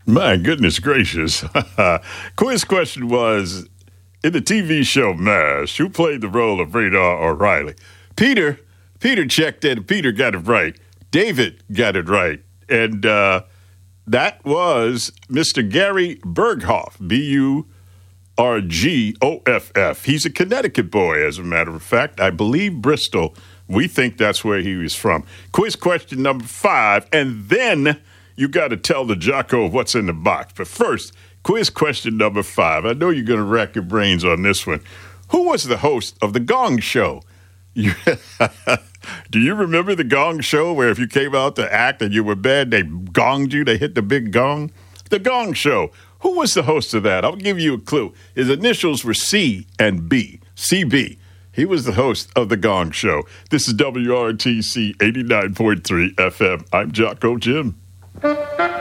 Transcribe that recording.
My goodness gracious. Quiz question was, in the TV show MASH, who played the role of Radar O'Reilly? Peter checked in. Peter got it right. David got it right. And that was Mr. Gary Berghoff, Burghoff. He's a Connecticut boy, as a matter of fact. I believe Bristol. We think that's where he was from. Quiz question number 5, and then you got to tell the Jocko what's in the box. But first, quiz question number 5. I know you're going to rack your brains on this one. Who was the host of The Gong Show? Do you remember The Gong Show, where if you came out to act and you were bad, they gonged you, they hit the big gong? The Gong Show. Who was the host of that? I'll give you a clue. His initials were C and B. CB. He was the host of The Gong Show. This is WRTC 89.3 FM. I'm Jocko Jim.